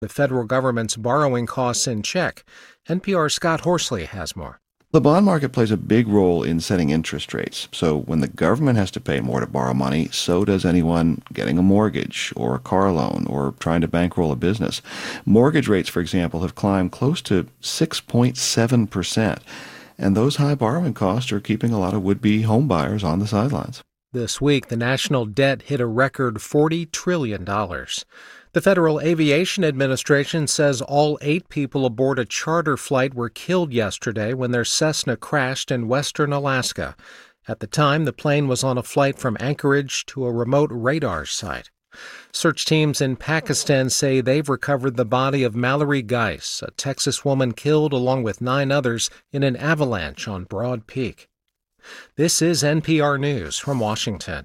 The federal government's borrowing costs in check. NPR's Scott Horsley has more. The bond market plays a big role in setting interest rates. So when the government has to pay more to borrow money, so does anyone getting a mortgage or a car loan or trying to bankroll a business. Mortgage rates, for example, have climbed close to 6.7%. And those high borrowing costs are keeping a lot of would-be home buyers on the sidelines. This week, the national debt hit a record $40 trillion. The Federal Aviation Administration says all 8 people aboard a charter flight were killed yesterday when their Cessna crashed in western Alaska. At the time, the plane was on a flight from Anchorage to a remote radar site. Search teams in Pakistan say they've recovered the body of Mallory Geis, a Texas woman killed along with 9 others in an avalanche on Broad Peak. This is NPR News from Washington.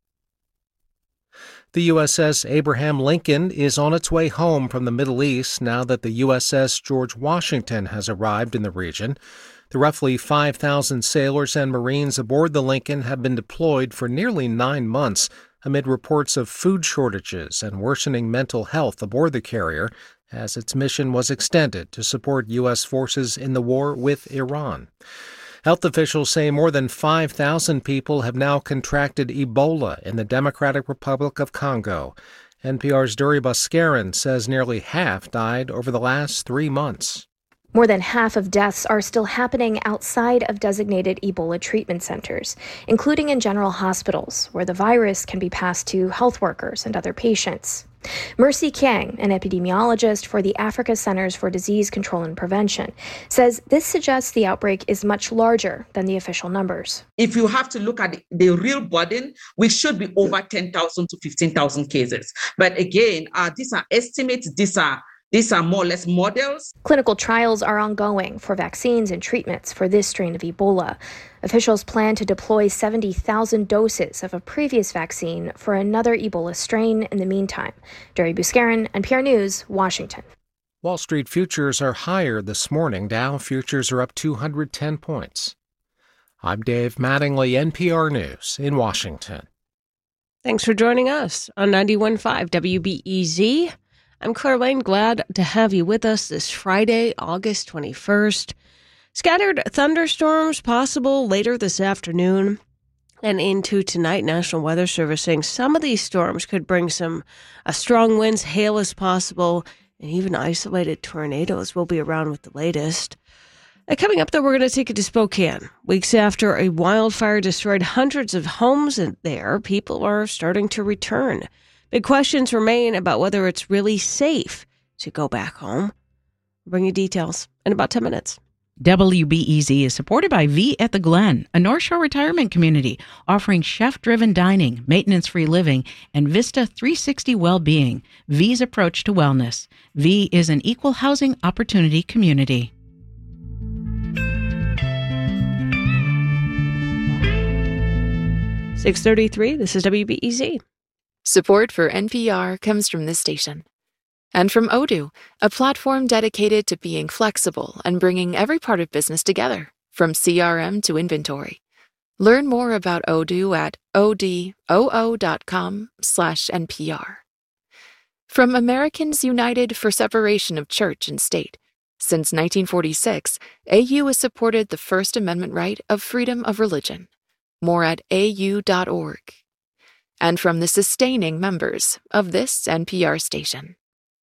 The USS Abraham Lincoln is on its way home from the Middle East now that the USS George Washington has arrived in the region. The roughly 5,000 sailors and Marines aboard the Lincoln have been deployed for nearly 9 months amid reports of food shortages and worsening mental health aboard the carrier as its mission was extended to support U.S. forces in the war with Iran. Health officials say more than 5,000 people have now contracted Ebola in the Democratic Republic of Congo. NPR's Duri Baskarin says nearly half died over the last 3 months. More than half of deaths are still happening outside of designated Ebola treatment centers, including in general hospitals, where the virus can be passed to health workers and other patients. Mercy Kiang, an epidemiologist for the Africa Centers for Disease Control and Prevention, says this suggests the outbreak is much larger than the official numbers. If you have to look at the real burden, we should be over 10,000 to 15,000 cases. But again, these are estimates, these are more or less models. Clinical trials are ongoing for vaccines and treatments for this strain of Ebola. Officials plan to deploy 70,000 doses of a previous vaccine for another Ebola strain in the meantime. Duri Baskarin, NPR News, Washington. Wall Street futures are higher this morning. Dow futures are up 210 points. I'm Dave Mattingly, NPR News in Washington. Thanks for joining us on 91.5 WBEZ. I'm Claire Lane, glad to have you with us this Friday, August 21st. Scattered thunderstorms possible later this afternoon and into tonight. National Weather Service saying some of these storms could bring some strong winds, hail is possible, and even isolated tornadoes. Will be around with the latest. Coming up, though, we're going to take it to Spokane. Weeks after a wildfire destroyed hundreds of homes there, people are starting to return. Big questions remain about whether it's really safe to go back home. We'll bring you details in about 10 minutes. WBEZ is supported by V at the Glen, a North Shore retirement community offering chef-driven dining, maintenance-free living, and Vista 360 well-being. V's approach to wellness. V is an equal housing opportunity community. .633, this is WBEZ. Support for NPR comes from this station. And from Odoo, a platform dedicated to being flexible and bringing every part of business together, from CRM to inventory. Learn more about Odoo at odoo.com/NPR. From Americans United for Separation of Church and State. Since 1946, AU has supported the First Amendment right of freedom of religion. More at au.org. And from the sustaining members of this NPR station.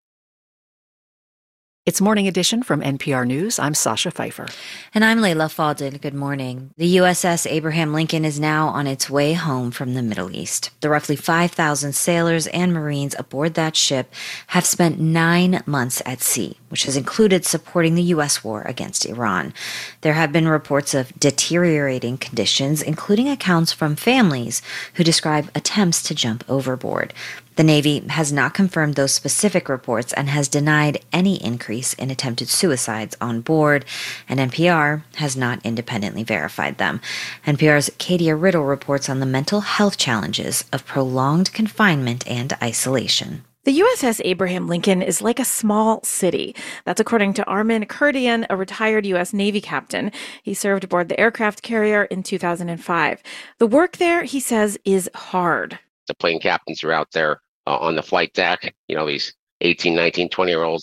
It's Morning Edition from NPR News. I'm Sasha Pfeiffer. And I'm Layla Fadel. Good morning. The USS Abraham Lincoln is now on its way home from the Middle East. The roughly 5,000 sailors and Marines aboard that ship have spent 9 months at sea, which has included supporting the U.S. war against Iran. There have been reports of deteriorating conditions, including accounts from families who describe attempts to jump overboard. The Navy has not confirmed those specific reports and has denied any increase in attempted suicides on board, and NPR has not independently verified them. NPR's Katia Riddle reports on the mental health challenges of prolonged confinement and isolation. The USS Abraham Lincoln is like a small city. That's according to Armin Kurdian, a retired U.S. Navy captain. He served aboard the aircraft carrier in 2005. The work there, he says, is hard. The plane captains are out there on the flight deck, these 18, 19, 20-year-olds